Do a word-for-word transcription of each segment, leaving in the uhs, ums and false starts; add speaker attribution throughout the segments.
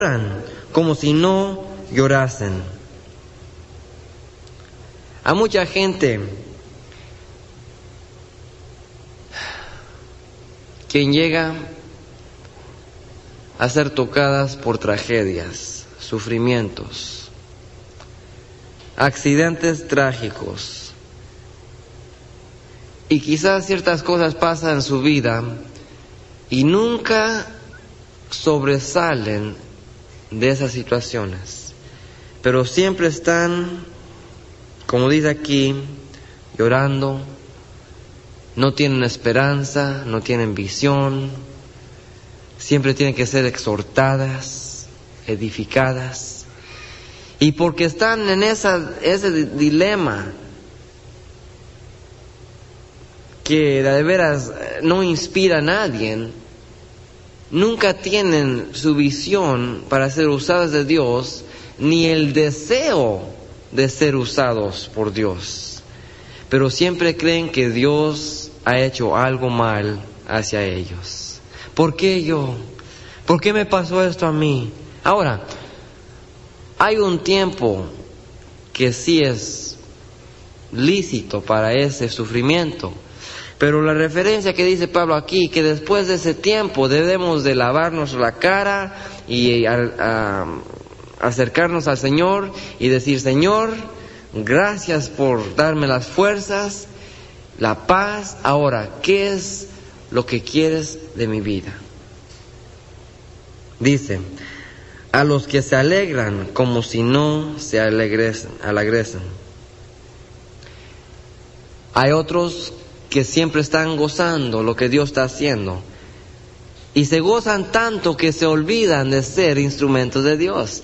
Speaker 1: como si no llorasen. Hay mucha gente quien llega a ser tocadas por tragedias, sufrimientos, accidentes trágicos, y quizás ciertas cosas pasan en su vida y nunca sobresalen de esas situaciones, pero siempre están, como dice aquí, llorando, no tienen esperanza, no tienen visión, siempre tienen que ser exhortadas, edificadas, y porque están en esa, ese dilema que de veras no inspira a nadie, nunca tienen su visión para ser usadas de Dios, ni el deseo de ser usados por Dios, pero siempre creen que Dios ha hecho algo mal hacia ellos. ¿Por qué yo? ¿Por qué me pasó esto a mí? Ahora, hay un tiempo que sí es lícito para ese sufrimiento, pero la referencia que dice Pablo aquí, que después de ese tiempo debemos de lavarnos la cara y a, a, acercarnos al Señor y decir: Señor, gracias por darme las fuerzas, la paz. Ahora, ¿qué es lo que quieres de mi vida? Dice: a los que se alegran como si no se alegresen, alegresen. Hay otros que siempre están gozando lo que Dios está haciendo, y se gozan tanto que se olvidan de ser instrumentos de Dios.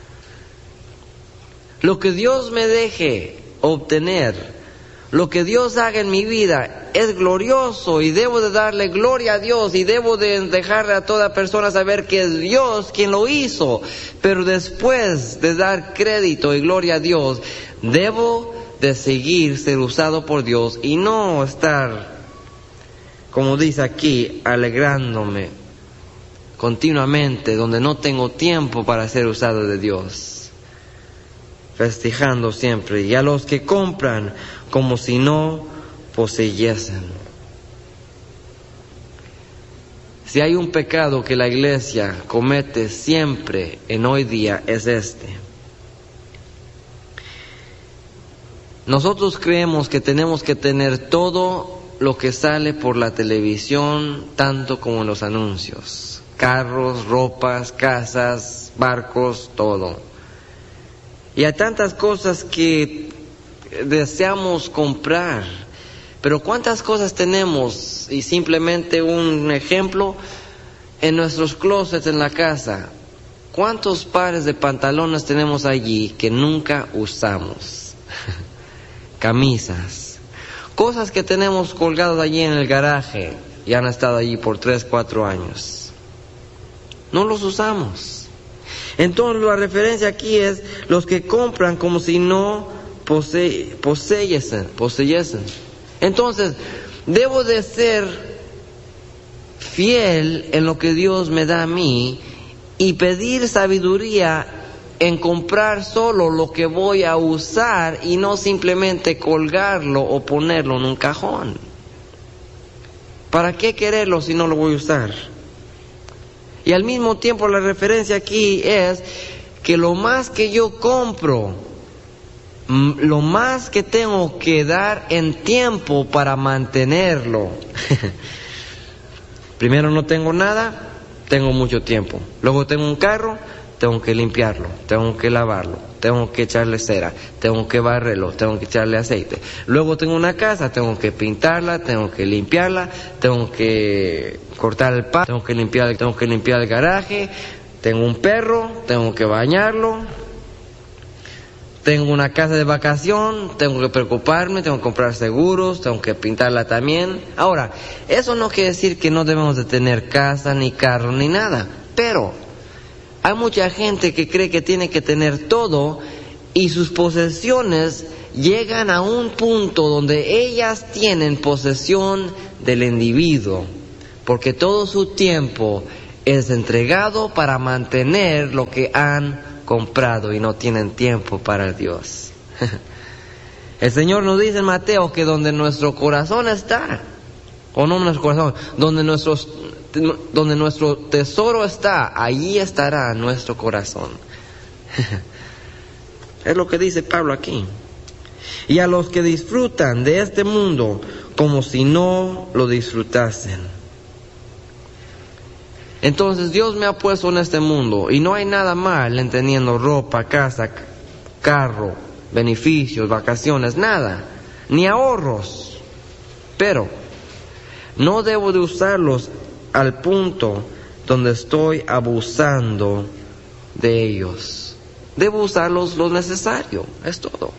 Speaker 1: Lo que Dios me deje obtener, lo que Dios haga en mi vida es glorioso, y debo de darle gloria a Dios, y debo de dejarle a toda persona saber que es Dios quien lo hizo. Pero después de dar crédito y gloria a Dios, debo de seguir ser usado por Dios y no estar, como dice aquí, alegrándome continuamente donde no tengo tiempo para ser usado de Dios, festejando siempre. Y a los que compran como si no poseyesen. Si hay un pecado que la iglesia comete siempre en hoy día, es este. Nosotros creemos que tenemos que tener todo lo que sale por la televisión, tanto como en los anuncios: carros, ropas, casas, barcos, todo. Y hay tantas cosas que deseamos comprar, pero ¿cuántas cosas tenemos? Y simplemente un ejemplo, en nuestros closets en la casa, ¿cuántos pares de pantalones tenemos allí que nunca usamos? Camisas, cosas que tenemos colgadas allí en el garaje y han estado allí por tres, cuatro años. No los usamos. Entonces la referencia aquí es los que compran como si no pose, poseyesen, poseyesen. Entonces, debo de ser fiel en lo que Dios me da a mí y pedir sabiduría en comprar solo lo que voy a usar y no simplemente colgarlo o ponerlo en un cajón. ¿Para qué quererlo si no lo voy a usar? Y al mismo tiempo la referencia aquí es que lo más que yo compro, lo más que tengo que dar en tiempo para mantenerlo. Primero no tengo nada, tengo mucho tiempo. Luego tengo un carro, tengo que limpiarlo, tengo que lavarlo, tengo que echarle cera, tengo que barrerlo, tengo que echarle aceite. Luego tengo una casa, tengo que pintarla, tengo que limpiarla, tengo que cortar el pasto, tengo que limpiar, tengo que limpiar el garaje. Tengo un perro, tengo que bañarlo. Tengo una casa de vacación, tengo que preocuparme, tengo que comprar seguros, tengo que pintarla también. Ahora, eso no quiere decir que no debemos de tener casa, ni carro, ni nada, pero hay mucha gente que cree que tiene que tener todo y sus posesiones llegan a un punto donde ellas tienen posesión del individuo, porque todo su tiempo es entregado para mantener lo que han comprado y no tienen tiempo para Dios. El Señor nos dice en Mateo que donde nuestro corazón está, o no nuestro corazón, donde, nuestros, donde nuestro tesoro está, allí estará nuestro corazón. Es lo que dice Pablo aquí. Y a los que disfrutan de este mundo como si no lo disfrutasen. Entonces Dios me ha puesto en este mundo y no hay nada mal en teniendo ropa, casa, carro, beneficios, vacaciones, nada, ni ahorros. Pero no debo de usarlos al punto donde estoy abusando de ellos. Debo usarlos lo necesario, es todo.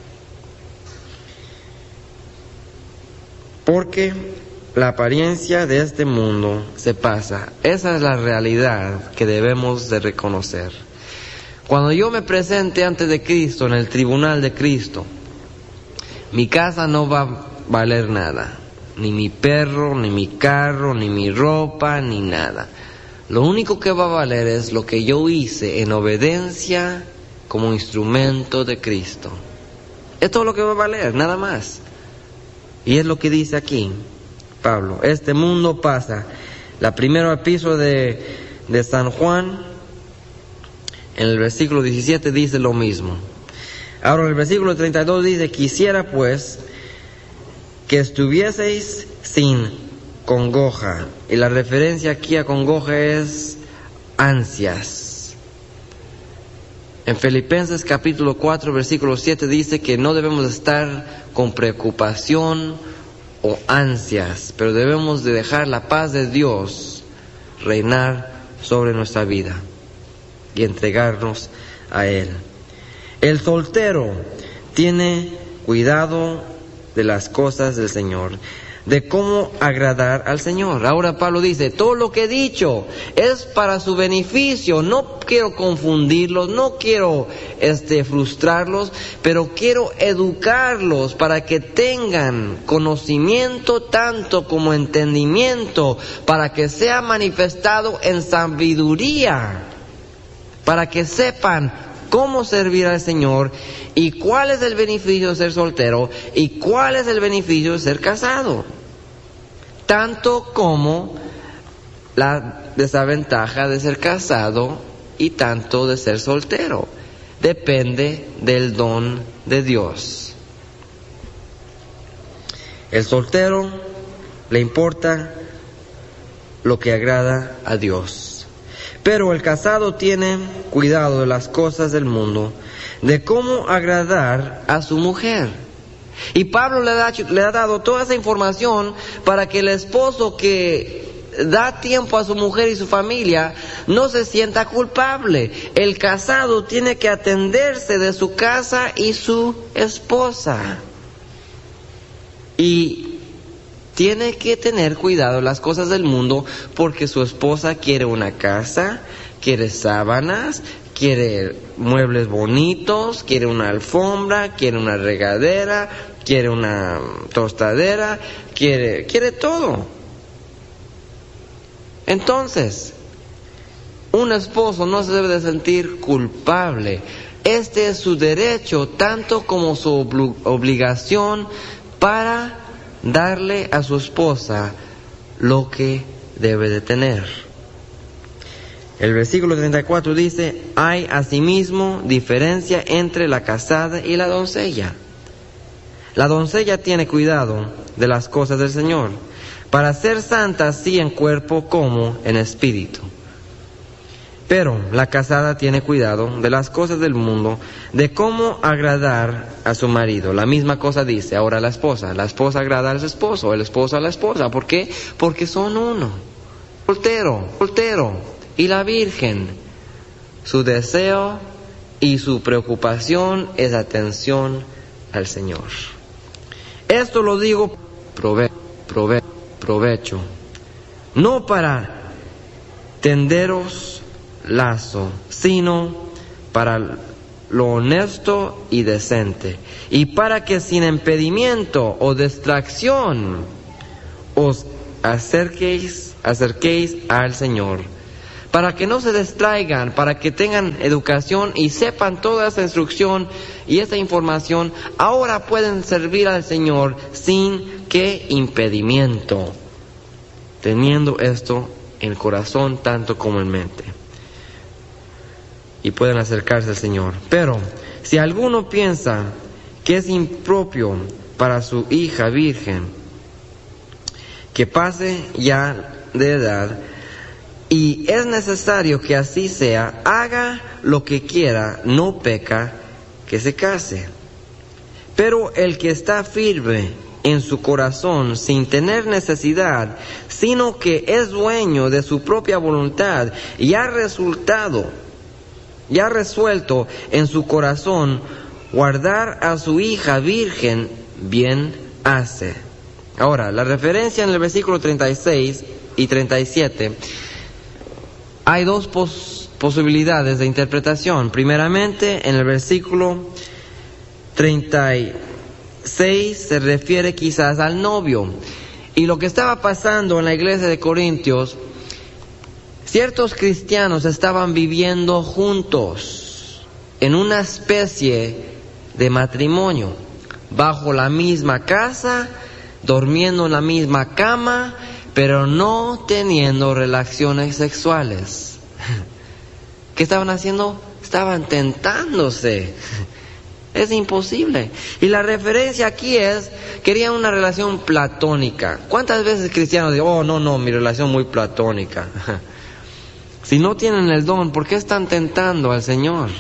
Speaker 1: Porque la apariencia de este mundo se pasa. Esa es la realidad que debemos de reconocer. Cuando yo me presente ante de Cristo, en el tribunal de Cristo, mi casa no va a valer nada. Ni mi perro, ni mi carro, ni mi ropa, ni nada. Lo único que va a valer es lo que yo hice en obediencia como instrumento de Cristo. Es todo lo que va a valer, nada más. Y es lo que dice aquí Pablo. Este mundo pasa. La primera epístola de, de San Juan, en el versículo diecisiete dice lo mismo. Ahora el versículo treinta y dos dice: quisiera pues que estuvieseis sin congoja. Y la referencia aquí a congoja es ansias. En Filipenses capítulo cuatro versículo siete dice que no debemos estar con preocupación o ansias, pero debemos de dejar la paz de Dios reinar sobre nuestra vida y entregarnos a Él. El soltero tiene cuidado de las cosas del Señor, de cómo agradar al Señor. Ahora Pablo dice, todo lo que he dicho es para su beneficio. No quiero confundirlos, no quiero este, frustrarlos, pero quiero educarlos para que tengan conocimiento tanto como entendimiento, para que sea manifestado en sabiduría, para que sepan cómo servir al Señor y cuál es el beneficio de ser soltero y cuál es el beneficio de ser casado, tanto como la desventaja de ser casado y tanto de ser soltero. Depende del don de Dios. El soltero le importa lo que agrada a Dios. Pero el casado tiene cuidado de las cosas del mundo, de cómo agradar a su mujer. Y Pablo le, da, le ha dado toda esa información para que el esposo que da tiempo a su mujer y su familia no se sienta culpable. El casado tiene que atenderse de su casa y su esposa. Y tiene que tener cuidado de las cosas del mundo, porque su esposa quiere una casa, quiere sábanas, quiere muebles bonitos, quiere una alfombra, quiere una regadera, quiere una tostadera, quiere, quiere todo. Entonces, un esposo no se debe de sentir culpable. Este es su derecho, tanto como su obli- obligación para darle a su esposa lo que debe de tener. El versículo treinta y cuatro dice: hay asimismo diferencia entre la casada y la doncella. La doncella tiene cuidado de las cosas del Señor, para ser santa así en cuerpo como en espíritu. Pero la casada tiene cuidado de las cosas del mundo, de cómo agradar a su marido. La misma cosa dice ahora la esposa. La esposa agrada a su esposo, el esposo a la esposa. ¿Por qué? Porque son uno. Soltero, soltero. Y la virgen, su deseo y su preocupación es atención al Señor. Esto lo digo prove, prove, provecho, no para tenderos lazo, sino para lo honesto y decente, y para que sin impedimento o distracción os acerquéis, acerquéis al Señor, para que no se distraigan, para que tengan educación y sepan toda esa instrucción y esa información, ahora pueden servir al Señor sin qué impedimento, teniendo esto en el corazón tanto como en mente. Y pueden acercarse al Señor. Pero si alguno piensa que es impropio para su hija virgen que pase ya de edad, y es necesario que así sea, haga lo que quiera, no peca, que se case. Pero el que está firme en su corazón, sin tener necesidad, sino que es dueño de su propia voluntad, y ha resultado, ya resuelto en su corazón guardar a su hija virgen, bien hace. Ahora, la referencia en el versículo treinta y seis y treinta y siete, hay dos pos- posibilidades de interpretación. Primeramente, en el versículo treinta y seis se refiere quizás al novio. Y lo que estaba pasando en la iglesia de Corintios, ciertos cristianos estaban viviendo juntos en una especie de matrimonio, bajo la misma casa, durmiendo en la misma cama, pero no teniendo relaciones sexuales. ¿Qué estaban haciendo? Estaban tentándose. Es imposible. Y la referencia aquí es, querían una relación platónica. ¿Cuántas veces cristianos dicen, oh, no, no, mi relación muy platónica? Si no tienen el don, ¿por qué están tentando al Señor?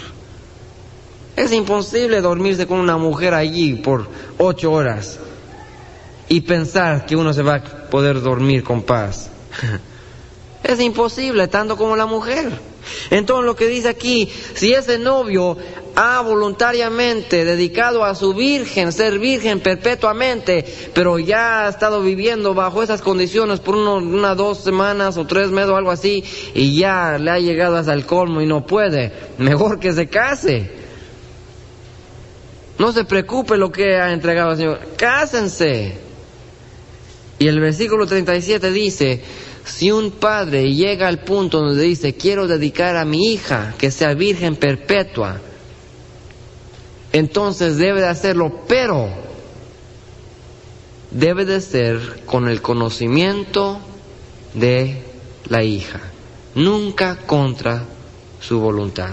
Speaker 1: Es imposible dormirse con una mujer allí por ocho horas y pensar que uno se va a poder dormir con paz. Es imposible, tanto como la mujer. Entonces lo que dice aquí, si ese novio ha voluntariamente dedicado a su virgen, ser virgen perpetuamente, pero ya ha estado viviendo bajo esas condiciones por uno, unas dos semanas o tres meses o algo así, y ya le ha llegado hasta el colmo y no puede, mejor que se case. No se preocupe lo que ha entregado al Señor, cásense. Y el versículo treinta y siete dice, si un padre llega al punto donde dice, quiero dedicar a mi hija que sea virgen perpetua, entonces debe de hacerlo, pero debe de ser con el conocimiento de la hija, nunca contra su voluntad.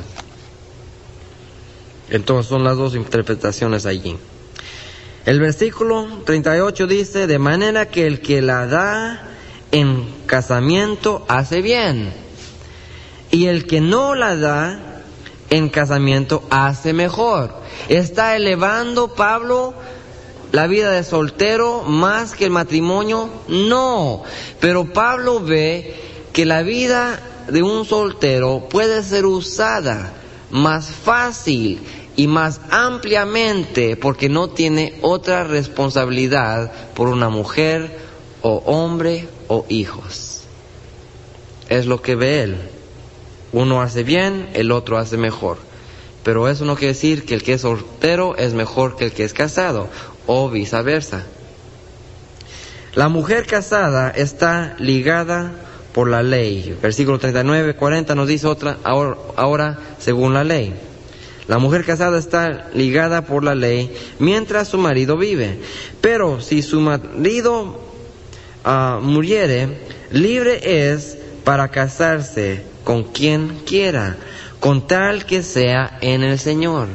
Speaker 1: Entonces son las dos interpretaciones allí. El versículo treinta y ocho dice, de manera que el que la da en casamiento hace bien, y el que no la da en casamiento hace mejor. ¿Está elevando Pablo la vida de soltero más que el matrimonio? No, pero Pablo ve que la vida de un soltero puede ser usada más fácil y más ampliamente porque no tiene otra responsabilidad por una mujer o hombre o hijos. Es lo que ve él. Uno hace bien, el otro hace mejor. Pero eso no quiere decir que el que es soltero es mejor que el que es casado, o viceversa. La mujer casada está ligada por la ley. Versículo treinta y nueve, cuarenta nos dice otra, ahora, ahora según la ley. La mujer casada está ligada por la ley mientras su marido vive. Pero si su marido uh, muriere, libre es para casarse con quien quiera, con tal que sea en el Señor.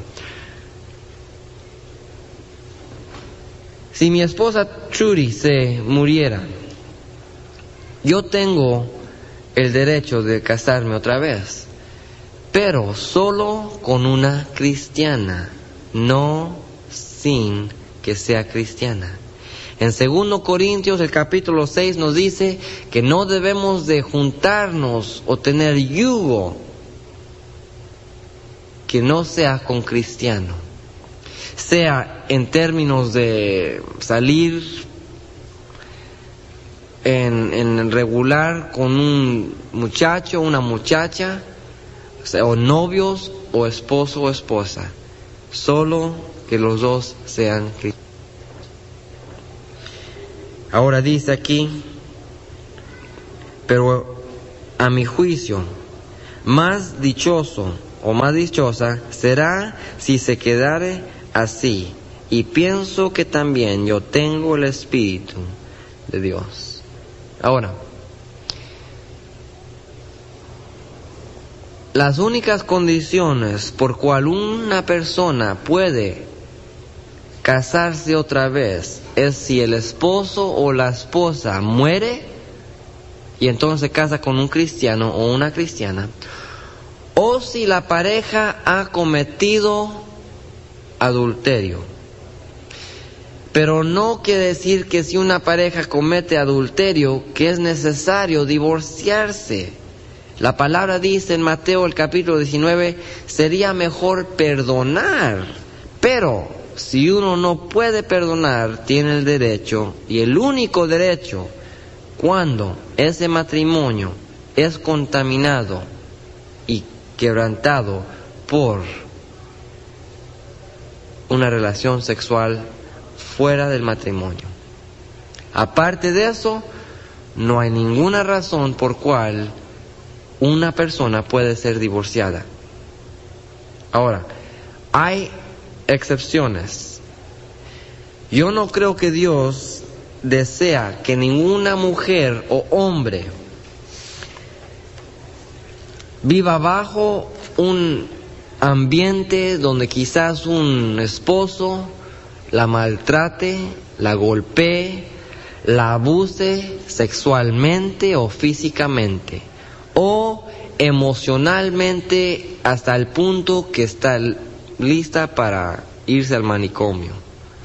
Speaker 1: Si mi esposa Churi se muriera, yo tengo el derecho de casarme otra vez, pero solo con una cristiana, no sin que sea cristiana. En segundo Corintios, el capítulo seis nos dice que no debemos de juntarnos o tener yugo que no sea con cristiano, sea en términos de salir en, en regular con un muchacho, una muchacha, o sea, o novios o esposo o esposa, solo que los dos sean cristianos. Ahora dice aquí, pero a mi juicio, Más dichoso o más dichosa será si se quedare así. Y pienso que también yo tengo el Espíritu de Dios. Ahora, las únicas condiciones por cual una persona puede casarse otra vez es si el esposo o la esposa muere y entonces se casa con un cristiano o una cristiana, o si la pareja ha cometido adulterio. Pero no quiere decir que si una pareja comete adulterio, que es necesario divorciarse. La palabra dice en Mateo el capítulo diecinueve, sería mejor perdonar. Pero si uno no puede perdonar, tiene el derecho, y el único derecho, cuando ese matrimonio es contaminado y quebrantado por una relación sexual fuera del matrimonio. Aparte de eso, no hay ninguna razón por cual una persona puede ser divorciada. Ahora, hay excepciones. Yo no creo que Dios desea que ninguna mujer o hombre viva bajo un ambiente donde quizás un esposo la maltrate, la golpee, la abuse sexualmente o físicamente, o emocionalmente hasta el punto que está lista para irse al manicomio.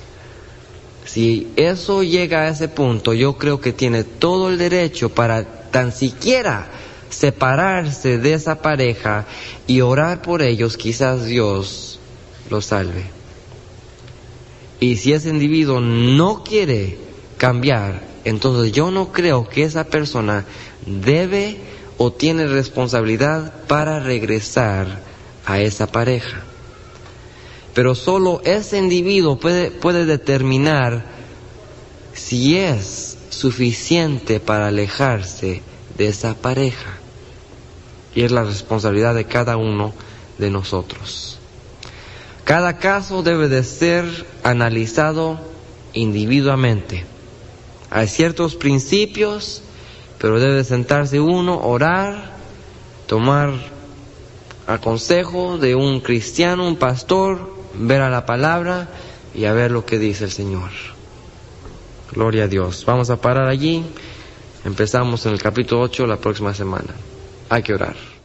Speaker 1: Si eso llega a ese punto, yo creo que tiene todo el derecho para tan siquiera separarse de esa pareja y orar por ellos, quizás Dios los salve. Y si ese individuo no quiere cambiar, entonces yo no creo que esa persona debe o tiene responsabilidad para regresar a esa pareja. Pero solo ese individuo puede, puede determinar si es suficiente para alejarse de esa pareja. Y es la responsabilidad de cada uno de nosotros. Cada caso debe de ser analizado individualmente. Hay ciertos principios, pero debe sentarse uno, orar, tomar a consejo de un cristiano, un pastor, ver a la palabra y a ver lo que dice el Señor. Gloria a Dios. Vamos a parar allí. Empezamos en el capítulo ocho la próxima semana. Hay que orar.